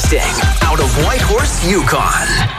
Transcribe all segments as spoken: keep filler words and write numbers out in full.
Broadcasting out of Whitehorse, Yukon.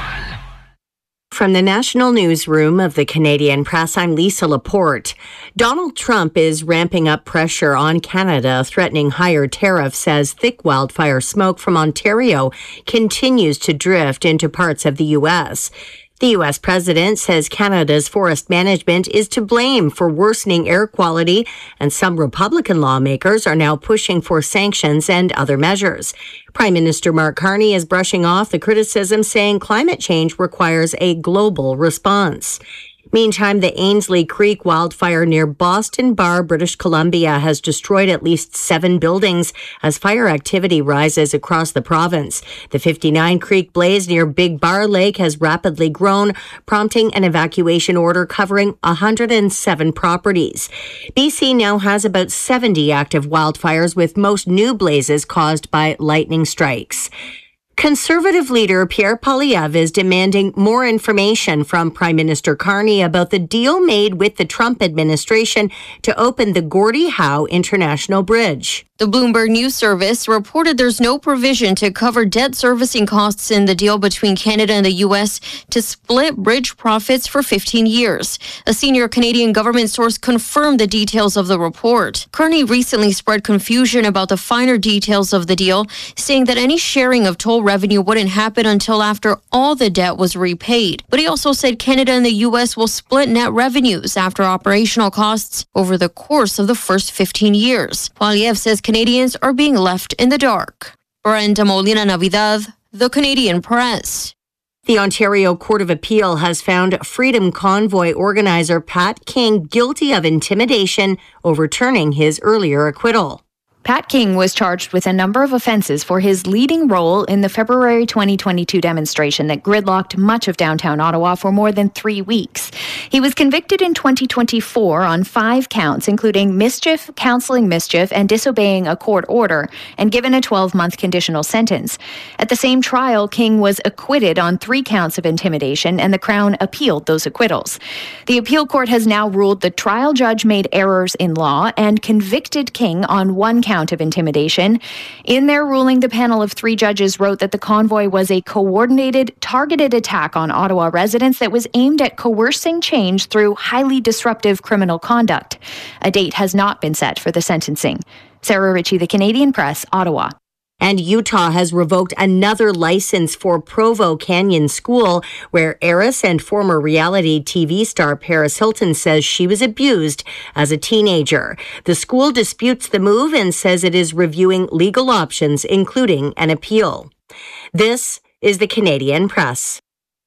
From the National Newsroom of the Canadian Press, I'm Lisa Laporte. Donald Trump is ramping up pressure on Canada, threatening higher tariffs as thick wildfire smoke from Ontario continues to drift into parts of the U S. The U S president says Canada's forest management is to blame for worsening air quality, and some Republican lawmakers are now pushing for sanctions and other measures. Prime Minister Mark Carney is brushing off the criticism, saying climate change requires a global response. Meantime, the Ainslie Creek wildfire near Boston Bar, British Columbia, has destroyed at least seven buildings as fire activity rises across the province. The fifty-nine Creek blaze near Big Bar Lake has rapidly grown, prompting an evacuation order covering one hundred seven properties. B C now has about seventy active wildfires, with most new blazes caused by lightning strikes. Conservative leader Pierre Poilievre is demanding more information from Prime Minister Carney about the deal made with the Trump administration to open the Gordie Howe International Bridge. The Bloomberg News Service reported there's no provision to cover debt servicing costs in the deal between Canada and the U S to split bridge profits for fifteen years. A senior Canadian government source confirmed the details of the report. Carney recently spread confusion about the finer details of the deal, saying that any sharing of toll revenue wouldn't happen until after all the debt was repaid. But he also said Canada and the U S will split net revenues after operational costs over the course of the first fifteen years. Poilievre says Canadians are being left in the dark. Brenda Molina Navidad, The Canadian Press. The Ontario Court of Appeal has found Freedom Convoy organizer Pat King guilty of intimidation, overturning his earlier acquittal. Pat King was charged with a number of offenses for his leading role in the February twenty twenty-two demonstration that gridlocked much of downtown Ottawa for more than three weeks. He was convicted in twenty twenty-four on five counts, including mischief, counseling mischief, and disobeying a court order, and given a twelve-month conditional sentence. At the same trial, King was acquitted on three counts of intimidation, and the Crown appealed those acquittals. The appeal court has now ruled the trial judge made errors in law and convicted King on one count of intimidation. In their ruling, the panel of three judges wrote that the convoy was a coordinated, targeted attack on Ottawa residents that was aimed at coercing change through highly disruptive criminal conduct. A date has not been set for the sentencing. Sarah Ritchie, The Canadian Press, Ottawa. And Utah has revoked another license for Provo Canyon School, where heiress and former reality T V star Paris Hilton says she was abused as a teenager. The school disputes the move and says it is reviewing legal options, including an appeal. This is the Canadian Press.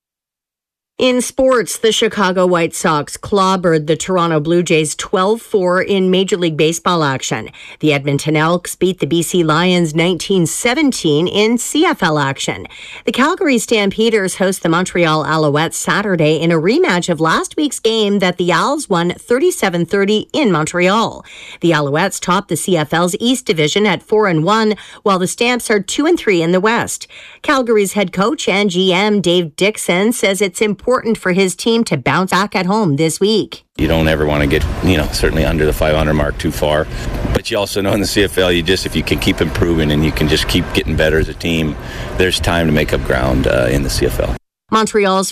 In sports, the Chicago White Sox clobbered the Toronto Blue Jays twelve four in Major League Baseball action. The Edmonton Elks beat the B C Lions nineteen seventeen in C F L action. The Calgary Stampeders host the Montreal Alouettes Saturday in a rematch of last week's game that the Owls won thirty-seven thirty in Montreal. The Alouettes top the C F L's East Division at four and one, while the Stamps are two and three in the West. Calgary's head coach and G M Dave Dixon says it's important for his team to bounce back at home this week. You don't ever want to get, you know, certainly under the five hundred mark too far. But you also know in the C F L, you just, if you can keep improving and you can just keep getting better as a team, there's time to make up ground uh, in the C F L. Montreal's